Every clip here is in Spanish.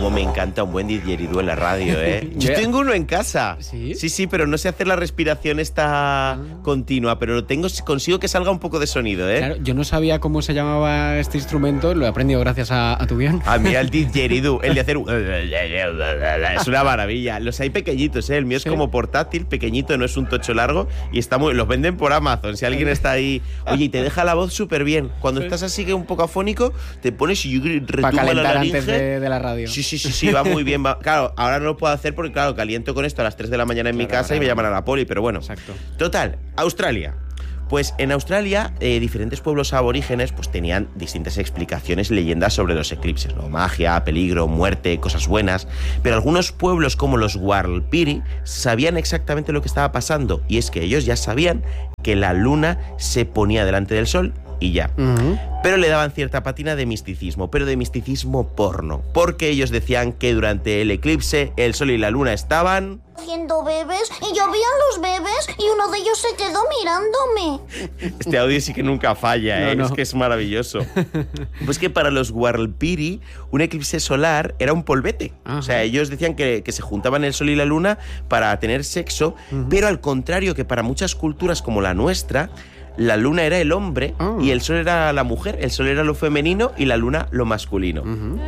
Cómo me encanta un buen didgeridoo en la radio, ¿eh? Yo tengo uno en casa. ¿Sí? Sí, pero no sé hacer la respiración esta continua, pero lo tengo, consigo que salga un poco de sonido, ¿eh? Claro, yo no sabía cómo se llamaba este instrumento, lo he aprendido gracias a tu guión. Ah, mira, el didgeridoo, el de hacer es una maravilla. Los hay pequeñitos, ¿eh? El mío es como portátil, pequeñito, no es un tocho largo y los venden por Amazon. Si alguien está ahí, oye, y te deja la voz súper bien. Cuando estás así que un poco afónico, te pones y retumba la laringe. Antes de la radio. Sí, va muy bien. Claro, ahora no lo puedo hacer porque, claro, caliento con esto a las 3 de la mañana en mi casa y me llaman a la poli, pero bueno. Exacto. Total, Australia. Pues en Australia, diferentes pueblos aborígenes pues tenían distintas explicaciones y leyendas sobre los eclipses, ¿no? Magia, peligro, muerte, cosas buenas. Pero algunos pueblos, como los Warlpiri, sabían exactamente lo que estaba pasando. Y es que ellos ya sabían que la luna se ponía delante del sol y ya. Pero le daban cierta pátina de misticismo, pero de misticismo porno. Porque ellos decían que durante el eclipse el sol y la luna estaban... haciendo bebés, y llovían los bebés y uno de ellos se quedó mirándome. Este audio sí que nunca falla, ¿eh? No. Es que es maravilloso. Pues que para los Warlpiri un eclipse solar era un polvete. Ajá. O sea, ellos decían que se juntaban el sol y la luna para tener sexo, pero al contrario que para muchas culturas como la nuestra, la luna era el hombre y el sol era la mujer, el sol era lo femenino y la luna lo masculino.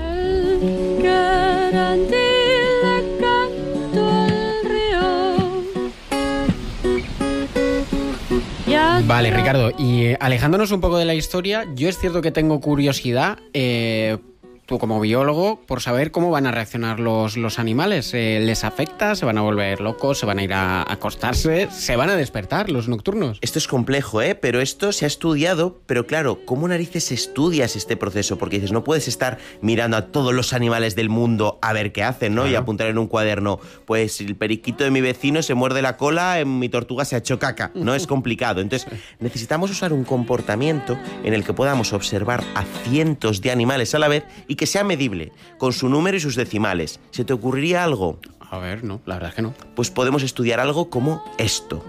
Vale, Ricardo, y alejándonos un poco de la historia, yo es cierto que tengo curiosidad, tú como biólogo, por saber cómo van a reaccionar los animales. ¿Les afecta? ¿Se van a volver locos? ¿Se van a ir a acostarse? ¿Se van a despertar los nocturnos? Esto es complejo, ¿eh? Pero esto se ha estudiado, pero claro, ¿cómo narices estudias este proceso? Porque dices, no puedes estar mirando a todos los animales del mundo a ver qué hacen, ¿no? Claro. Y apuntar en un cuaderno, pues el periquito de mi vecino se muerde la cola, en mi tortuga se ha hecho caca. No es complicado. Entonces, necesitamos usar un comportamiento en el que podamos observar a cientos de animales a la vez y que sea medible, con su número y sus decimales. ¿Se te ocurriría algo? A ver, no, la verdad es que no. Pues podemos estudiar algo como esto.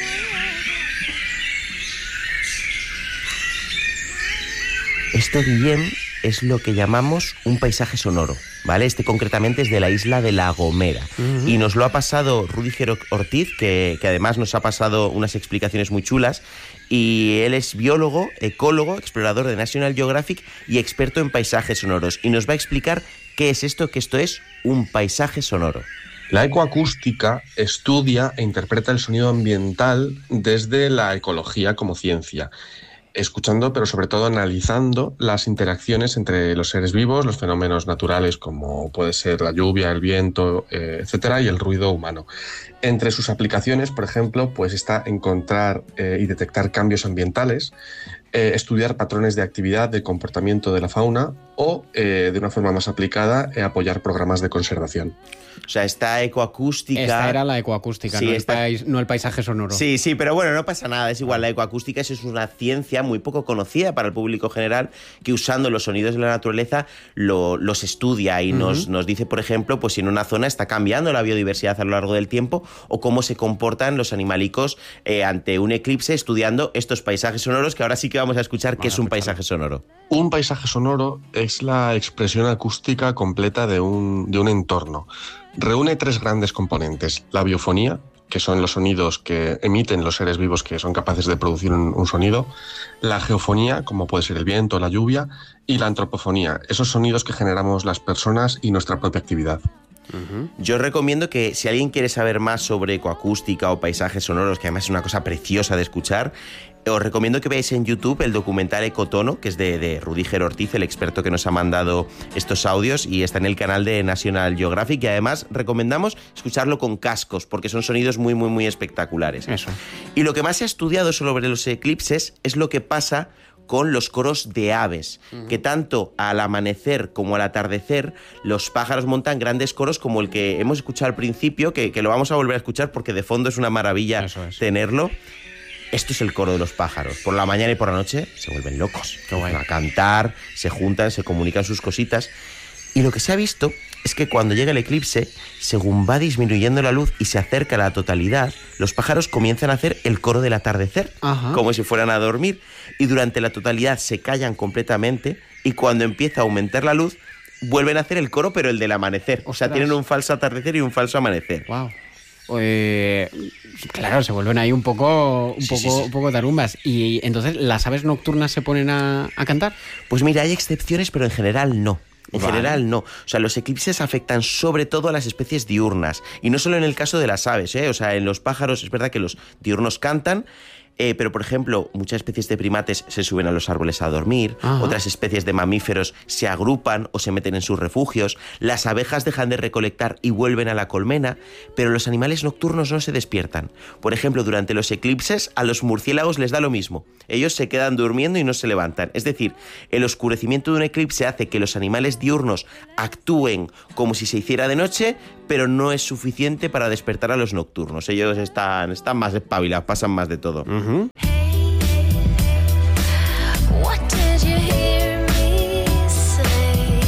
Esto, Guillem, es lo que llamamos un paisaje sonoro, ¿vale? Este concretamente es de la isla de La Gomera. Y nos lo ha pasado Rüdiger Ortiz, que además nos ha pasado unas explicaciones muy chulas. Y él es biólogo, ecólogo, explorador de National Geographic y experto en paisajes sonoros. Y nos va a explicar qué es esto, que esto es un paisaje sonoro. La ecoacústica estudia e interpreta el sonido ambiental desde la ecología como ciencia, escuchando, pero sobre todo analizando las interacciones entre los seres vivos, los fenómenos naturales como puede ser la lluvia, el viento, etcétera, y el ruido humano. Entre sus aplicaciones, por ejemplo, pues está encontrar y detectar cambios ambientales, estudiar patrones de actividad, de comportamiento de la fauna o, de una forma más aplicada, apoyar programas de conservación. O sea, esta ecoacústica... Esta era la ecoacústica, sí, no el paisaje sonoro. Sí, pero bueno, no pasa nada, es igual. La ecoacústica es una ciencia muy poco conocida para el público general que usando los sonidos de la naturaleza los estudia y nos dice, por ejemplo, pues si en una zona está cambiando la biodiversidad a lo largo del tiempo o cómo se comportan los animalicos ante un eclipse, estudiando estos paisajes sonoros, que ahora sí que vamos a escuchar qué es un paisaje sonoro. Un paisaje sonoro es la expresión acústica completa de un entorno. Reúne 3 grandes componentes: la biofonía, que son los sonidos que emiten los seres vivos que son capaces de producir un sonido, la geofonía, como puede ser el viento, la lluvia, y la antropofonía, esos sonidos que generamos las personas y nuestra propia actividad. Yo recomiendo que si alguien quiere saber más sobre ecoacústica o paisajes sonoros, que además es una cosa preciosa de escuchar, os recomiendo que veáis en YouTube el documental Ecotono, que es de Rüdiger Ortiz, el experto que nos ha mandado estos audios, y está en el canal de National Geographic, y además recomendamos escucharlo con cascos, porque son sonidos muy, muy, muy espectaculares. Eso. Y lo que más se ha estudiado sobre los eclipses es lo que pasa con los coros de aves, que tanto al amanecer como al atardecer los pájaros montan grandes coros como el que hemos escuchado al principio, que lo vamos a volver a escuchar porque de fondo es una maravilla tenerlo. Esto es el coro de los pájaros. Por la mañana y por la noche se vuelven locos. Van a cantar, se juntan, se comunican sus cositas. Y lo que se ha visto es que cuando llega el eclipse, según va disminuyendo la luz y se acerca a la totalidad, los pájaros comienzan a hacer el coro del atardecer, como si fueran a dormir, y durante la totalidad se callan completamente, y cuando empieza a aumentar la luz, vuelven a hacer el coro, pero el del amanecer. Ostras. O sea, tienen un falso atardecer y un falso amanecer. Wow. Claro, se vuelven ahí un poco tarumbas. Y entonces, ¿las aves nocturnas se ponen a cantar? Pues mira, hay excepciones, pero en general no. En Vale. general no. O sea, los eclipses afectan sobre todo a las especies diurnas. Y no solo en el caso de las aves, ¿eh? O sea, en los pájaros es verdad que los diurnos cantan, pero por ejemplo, muchas especies de primates se suben a los árboles a dormir, Ajá. otras especies de mamíferos se agrupan o se meten en sus refugios, las abejas dejan de recolectar y vuelven a la colmena, pero los animales nocturnos no se despiertan. Por ejemplo, durante los eclipses a los murciélagos les da lo mismo. Ellos se quedan durmiendo y no se levantan. Es decir, el oscurecimiento de un eclipse hace que los animales diurnos actúen como si se hiciera de noche, pero no es suficiente para despertar a los nocturnos. Ellos están más espabilados, pasan más de todo. What did you hear me say?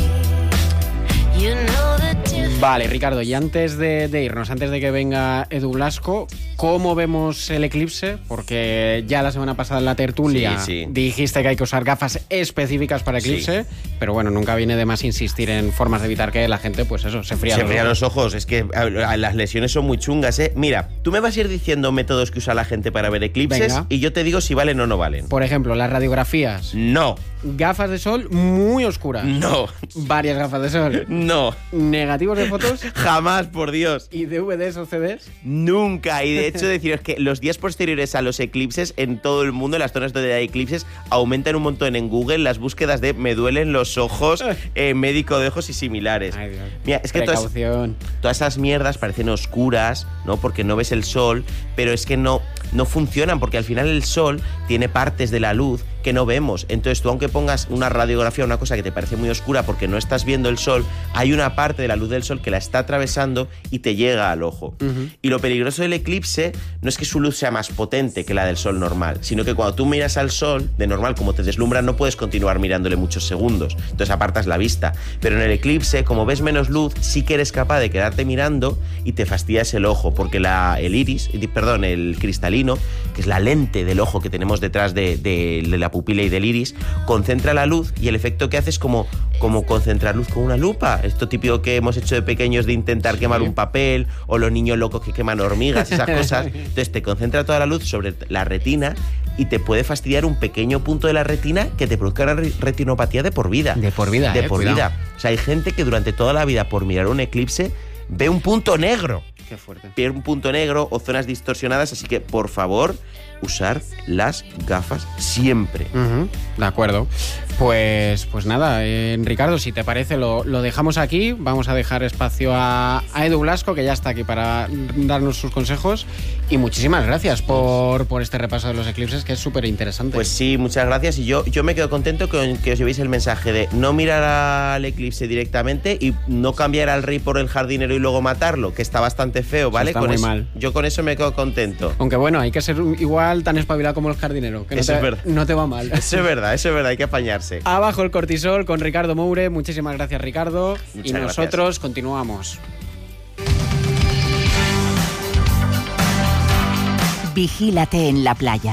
You know the difference. Vale, Ricardo, y antes de irnos, antes de que venga Edu Blasco, ¿cómo vemos el eclipse? Porque ya la semana pasada en la tertulia Sí. dijiste que hay que usar gafas específicas para eclipse, pero bueno, nunca viene de más insistir en formas de evitar que la gente, pues eso, se fría Se frían los ojos, es que las lesiones son muy chungas, ¿eh? Mira, tú me vas a ir diciendo métodos que usa la gente para ver eclipses. Venga. Y yo te digo si valen o no valen. Por ejemplo, las radiografías. No, Gafas de sol muy oscuras. no, Varias gafas de sol. no, Negativos de fotos jamás, por Dios. y DVDs o CDs. Nunca. Y de hecho, deciros que los días posteriores a los eclipses en todo el mundo, en las zonas donde hay eclipses, aumentan un montón en Google las búsquedas de me duelen los ojos, médico de ojos y similares. Ay, Dios. Mira, es que Precaución. todas esas mierdas parecen oscuras, ¿no? Porque no ves el sol, pero es que no funcionan, porque al final el sol tiene partes de la luz que no vemos. Entonces tú, aunque pongas una radiografía, una cosa que te parece muy oscura porque no estás viendo el sol, hay una parte de la luz del sol que la está atravesando y te llega al ojo. Y lo peligroso del eclipse no es que su luz sea más potente que la del sol normal, sino que cuando tú miras al sol, de normal, como te deslumbra, no puedes continuar mirándole muchos segundos. Entonces apartas la vista. Pero en el eclipse, como ves menos luz, sí que eres capaz de quedarte mirando y te fastidias el ojo, porque el cristalino, que es la lente del ojo que tenemos detrás de la pupila y del iris, concentra la luz y el efecto que hace es como concentrar luz con una lupa. Esto típico que hemos hecho de pequeños de intentar quemar un papel, o los niños locos que queman hormigas, esas cosas. Entonces te concentra toda la luz sobre la retina y te puede fastidiar un pequeño punto de la retina que te produzca una retinopatía de por vida. De por vida, De por cuidado. vida. O sea, hay gente que durante toda la vida, por mirar un eclipse, ve un punto negro. Qué fuerte. Ve un punto negro o zonas distorsionadas, así que, por favor, usar las gafas siempre. De acuerdo. Pues nada, Ricardo, si te parece, lo dejamos aquí. Vamos a dejar espacio a Edu Blasco, que ya está aquí para darnos sus consejos. Y muchísimas gracias por este repaso de los eclipses, que es súper interesante. Pues sí, muchas gracias. Y yo me quedo contento con que os llevéis el mensaje de no mirar al eclipse directamente y no cambiar al rey por el jardinero y luego matarlo, que está bastante feo, ¿vale? está muy mal. Yo con eso me quedo contento. Aunque bueno, hay que ser igual tan espabilado como el jardinero, que Eso es verdad. no te va mal. Eso es verdad, hay que apañarse. Abajo el cortisol con Ricardo Moure. Muchísimas gracias, Ricardo. Muchas y nosotros continuamos. Vigílate en la playa.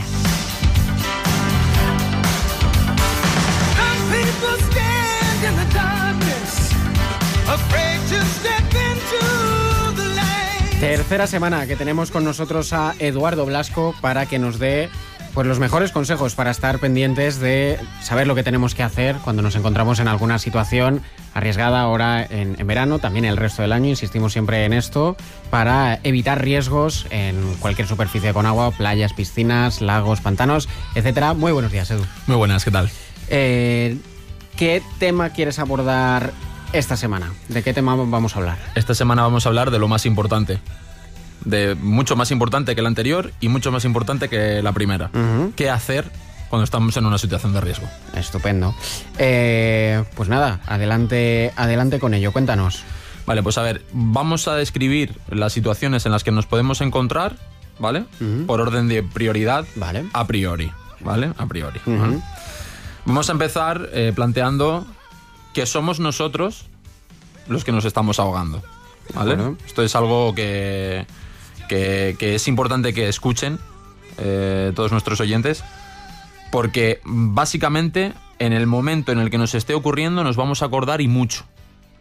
Tercera semana que tenemos con nosotros a Eduardo Blasco para que nos dé pues los mejores consejos para estar pendientes de saber lo que tenemos que hacer cuando nos encontramos en alguna situación arriesgada ahora en verano, también el resto del año. Insistimos siempre en esto para evitar riesgos en cualquier superficie con agua, playas, piscinas, lagos, pantanos, etcétera. Muy buenos días, Edu. Muy buenas, ¿qué tal? ¿Qué tema quieres abordar esta semana? ¿De qué tema vamos a hablar? Esta semana vamos a hablar de lo más importante. De mucho más importante que la anterior y mucho más importante que la primera. ¿Qué hacer cuando estamos en una situación de riesgo? Estupendo. Pues nada, adelante con ello. Cuéntanos. Vale, pues a ver, vamos a describir las situaciones en las que nos podemos encontrar, ¿vale? Por orden de prioridad, Vale. a priori, ¿vale? A priori. ¿vale? Vamos a empezar planteando que somos nosotros los que nos estamos ahogando, ¿vale? Bueno. Esto es algo que es importante que escuchen todos nuestros oyentes, porque básicamente en el momento en el que nos esté ocurriendo nos vamos a acordar y mucho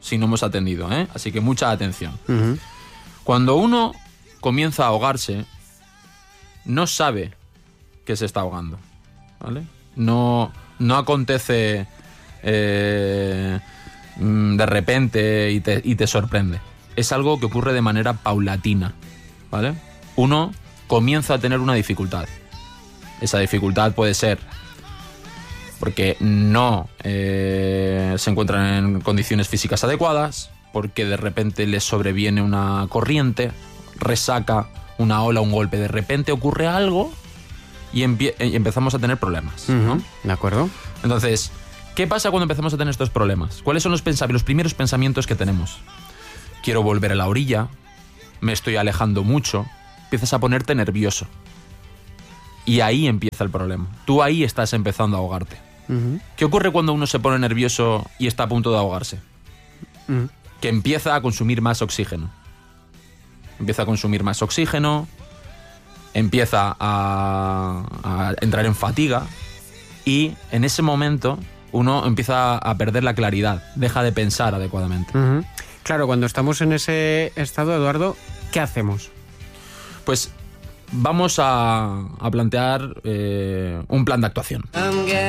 si no hemos atendido, ¿eh? Así que mucha atención. Ujú. Cuando uno comienza a ahogarse, no sabe que se está ahogando, ¿vale? No acontece de repente y te sorprende. Es algo que ocurre de manera paulatina, ¿vale? Uno comienza a tener una dificultad. Esa dificultad puede ser porque no se encuentran en condiciones físicas adecuadas, porque de repente les sobreviene una corriente, resaca, una ola, un golpe. De repente ocurre algo y empezamos a tener problemas, ¿no? Ujú. ¿De acuerdo? Entonces, ¿qué pasa cuando empezamos a tener estos problemas? ¿Cuáles son los primeros pensamientos que tenemos? Quiero volver a la orilla, me estoy alejando mucho, empiezas a ponerte nervioso. Y ahí empieza el problema. Tú ahí estás empezando a ahogarte. Ujú. ¿Qué ocurre cuando uno se pone nervioso y está a punto de ahogarse? Ujú. Que empieza a consumir más oxígeno. Empieza a consumir más oxígeno, empieza a entrar en fatiga y en ese momento uno empieza a perder la claridad, deja de pensar adecuadamente. Ujú. Claro, cuando estamos en ese estado, Eduardo, ¿qué hacemos? Pues vamos a plantear un plan de actuación.